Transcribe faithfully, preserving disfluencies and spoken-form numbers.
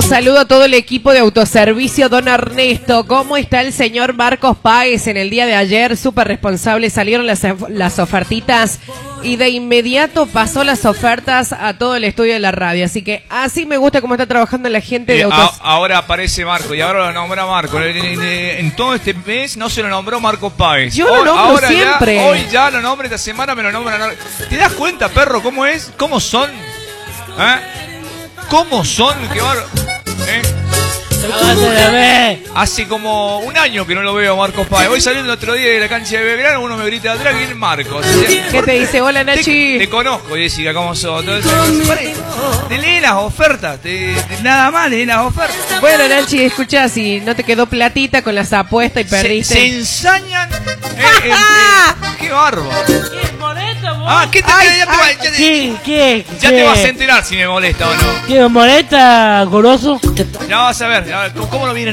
saludo a todo el equipo de autoservicio Don Ernesto. ¿Cómo está el señor Marcos Páez en el día de ayer? Súper responsable, salieron las, las ofertitas y de inmediato pasó las ofertas a todo el estudio de la radio. Así que así me gusta cómo está trabajando la gente de eh, autos. a, Ahora aparece Marco y ahora lo nombra Marco. En, en, en todo este mes no se lo nombró Marcos Páez. Yo lo nombro ahora siempre. Ya, hoy ya lo nombra, esta semana me lo nombran. ¿Te das cuenta, perro, cómo es? ¿Cómo son? ¿Eh? ¿Cómo son? ¡Qué barro! ¿Eh? Hace como un año que no lo veo a Marcos Páez. Voy saliendo el otro día de la cancha de Belgrano, uno me grita atrás, ¿quién es Marcos? ¿Qué te dice? Hola, Nachi. Te, te conozco, Jessica, ¿cómo sos? Entonces, te lee las ofertas, te, te, nada más lee las ofertas. Bueno, Nachi, escuchá, si no te quedó platita con las apuestas y perdiste. Se, se ensañan. Eh, eh, eh, ¡Qué bárbaro! ¿Qué molesta vos? Ah, ¿qué te, Ay, ya, te, ay, ya, te, ¿Qué? ¿Qué? ya ¿Qué? te vas a enterar si me molesta o no. ¿Qué me molesta, goloso? Ya vas a ver, a ver, ¿cómo lo vienen?